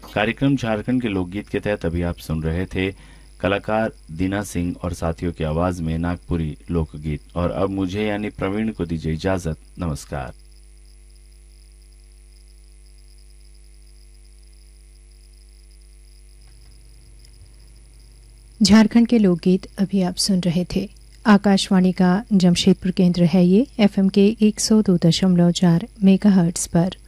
कार्यक्रम झारखंड के लोकगीत के तहत अभी आप सुन रहे थे कलाकार दीना सिंह और साथियों की आवाज में नागपुरी लोकगीत। और अब मुझे यानी प्रवीण को दीजिए इजाजत। नमस्कार। झारखंड के लोकगीत अभी आप सुन रहे थे। आकाशवाणी का जमशेदपुर केंद्र है ये, एफएम के 102.4 मेगाहर्ट्ज पर।